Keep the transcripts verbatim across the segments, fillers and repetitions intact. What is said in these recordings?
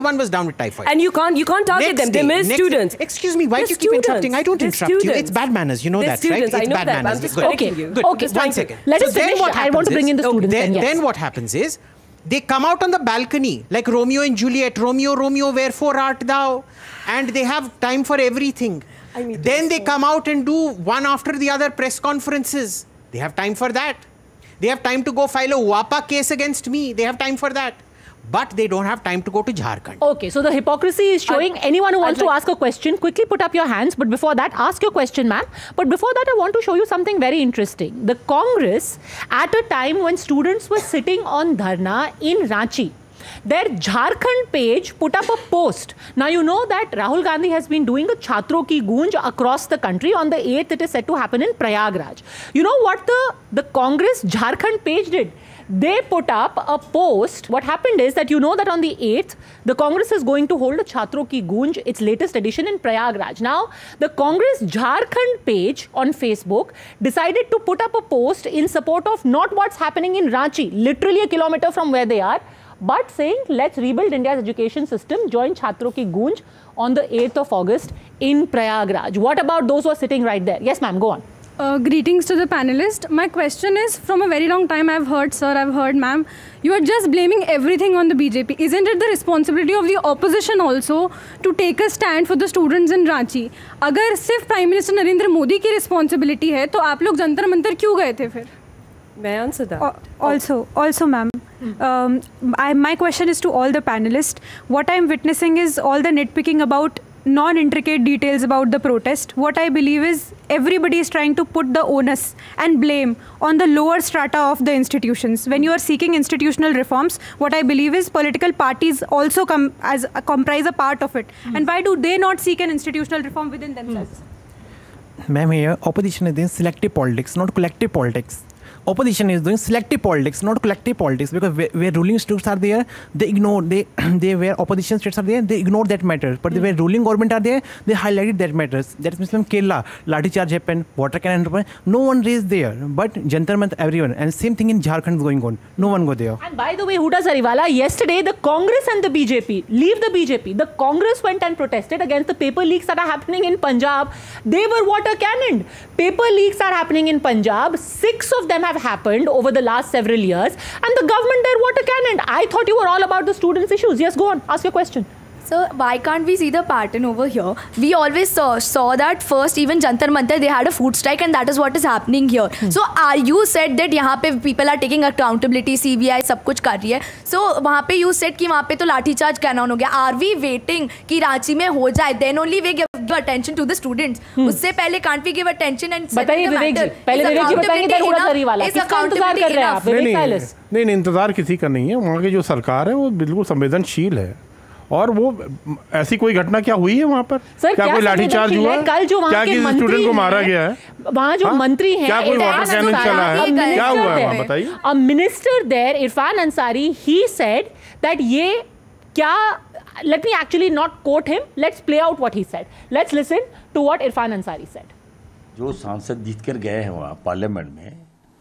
One was down with typhoid. And you can't you can't target next them. They're mere students. Day, excuse me, why They're do you keep students. interrupting? I don't They're interrupt students. you. It's bad manners. You know They're that, students. right? I It's know bad that. manners. I'm just Good. correcting Okay, you. good. Okay, Just one fine. second. Let so us finish. What I want to bring in the is, students. Then, then, yes. then what happens is, they come out on the balcony like Romeo and Juliet. Romeo, Romeo, wherefore art thou? And they have time for everything. Then they come out and do one after the other press conferences. They have time for that. They have time to go file a W A P A case against me. They have time for that. But they don't have time to go to Jharkhand. Okay, so the hypocrisy is showing. I'd, Anyone who wants I'd to like ask a question, quickly put up your hands. But before that, ask your question, ma'am. But before that, I want to show you something very interesting. The Congress, at a time when students were sitting on dharna in Ranchi, their Jharkhand page put up a post. Now, you know that Rahul Gandhi has been doing a Chhatron Ki Goonj across the country. On the eighth, it is set to happen in Prayagraj. You know what the, the Congress Jharkhand page did? They put up a post. What happened is that you know that on the eighth, the Congress is going to hold a Chhatron Ki Goonj, its latest edition in Prayagraj. Now, the Congress Jharkhand page on Facebook decided to put up a post in support of not what's happening in Ranchi, literally a kilometer from where they are, but saying, let's rebuild India's education system, join Chhatron Ki Goonj on the eighth of August in Prayagraj. What about those who are sitting right there? Yes, ma'am, go on. Uh, greetings to the panelists. My question is, from a very long time I've heard, sir, I've heard, ma'am, you are just blaming everything on the B J P. Isn't it the responsibility of the opposition also to take a stand for the students in Ranchi? अगर सिर्फ Prime Minister Narendra Modi की responsibility है, तो आप लोग जंतर मंतर क्यों गए थे फिर? May I answer that? Uh, also, also, ma'am, um, I, my question is to all the panelists. What I'm witnessing is all the nitpicking about non-intricate details about the protest. What I believe is everybody is trying to put the onus and blame on the lower strata of the institutions. When you are seeking institutional reforms, what I believe is political parties also come as uh, comprise a part of it. Mm. And why do they not seek an institutional reform within themselves? Mm. Ma'am, here opposition is doing selective politics, not collective politics. Opposition is doing selective politics, not collective politics, because where, where ruling states are there, they ignore, they, they where opposition states are there, they ignore that matter. But mm. where ruling government are there, they highlighted that matters. That means from Kerala, Lathi charge happened, water cannon happened, no one raised there, but Jantar Mantar everyone. And same thing in Jharkhand is going on, no one go there. And by the way, Huda Zariwala, yesterday the Congress and the B J P, leave the B J P, the Congress went and protested against the paper leaks that are happening in Punjab. They were water cannoned. Paper leaks are happening in Punjab, six of them have happened over the last several years, and the government there water cannoned. I thought you were all about the students' issues. Yes, go on, ask your question. So why can't we see the pattern over here? We always saw, saw that first, even Jantar Mantar, they had a food strike, and that is what is happening here. Hmm. So are you said that यहाँ पे people are taking accountability, C B I सब कुछ कर रही है. So वहाँ पे you said कि वहाँ पे तो लाठी चार्ज कैनन हो गया. Are we waiting कि रांची में हो जाए? Then only we give attention to the students. Hmm. उससे पहले can't we give attention and बताइए विवेक जी, पहले विवेक जी बताएंगे then हुडा सरीवाला. किसका इंतजार कर रहे हैं आप? विवेक साइलस. नहीं नहीं इंतजार किसी का नहीं है. वहाँ की जो सरकार है वो बिल्कुल संवेदनशील है. और वो ऐसी कोई घटना क्या हुई है वहाँ पर? सर, क्या, क्या कोई लाठीचार्ज हुआ? कल जो वहाँ क्या के किसी स्टूडेंट को मारा गया है? वहाँ जो मंत्री हैं, क्या कोई वाटर कैनन चला है? क्या हुआ है वहाँ बताइए? A minister there, Irfan Ansari, he said that ये क्या? Let me actually not quote him. Let's play out what he said. Let's listen to what Irfan Ansari said. जो सांसद जीत कर गए हैं वहाँ पार्लियामेंट में,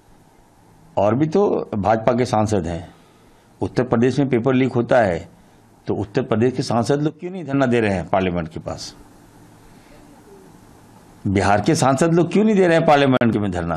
और भी तो भाजपा के सांसद हैं. उत्तर प्रदेश में पेपर लीक होता है तो उत्तर प्रदेश के सांसद लोग क्यों नहीं धरना दे रहे हैं पार्लियामेंट के पास? बिहार के सांसद लोग क्यों नहीं दे रहे हैं पार्लियामेंट में धरना?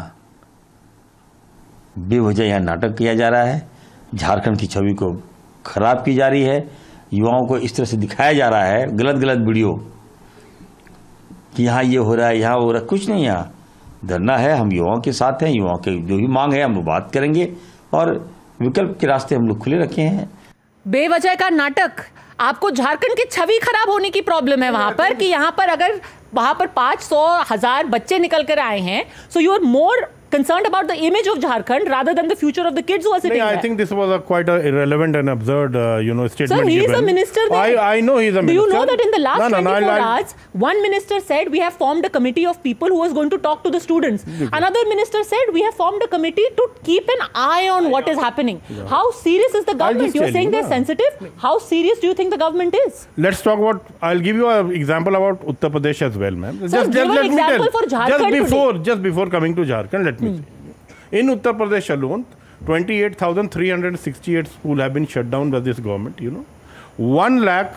बेवजह यहाँ नाटक किया जा रहा है. झारखंड की छवि को खराब की जा रही है. युवाओं को इस तरह से दिखाया जा रहा है गलत गलत वीडियो कि यहाँ ये हो रहा है, यहाँ हो रहा है. कुछ नहीं, यहाँ धरना है. हम युवाओं के साथ हैं. युवाओं के जो भी मांग है हम लोग बात करेंगे और विकल्प के रास्ते हम लोग खुले रखे हैं. बेवजह का नाटक. आपको झारखंड की छवि खराब होने की प्रॉब्लम है वहां पर कि यहां पर अगर वहां पर पांच सौ हजार बच्चे निकल कर आए हैं, so you are more concerned about the image of Jharkhand rather than the future of the kids who are sitting no, there. I think this was a quite a irrelevant and absurd, uh, you know, statement. Sir, he given. is a minister there. I, I know he is a Do minister. you know that in the last no, no, twenty-four no, hours, one minister said we have formed a committee of people who is going to talk to the students. Okay. Another minister said we have formed a committee to keep an eye on what is happening. Yeah. How serious is the government? You're saying you, they're no. sensitive. How serious do you think the government is? Let's talk about, I'll give you an example about Uttar Pradesh as well, ma'am. So just, give just an example for Jharkhand Just before, today. just before coming to Jharkhand, let me hmm. say. In Uttar Pradesh alone, twenty-eight thousand three hundred sixty-eight schools have been shut down by this government, you know. One lakh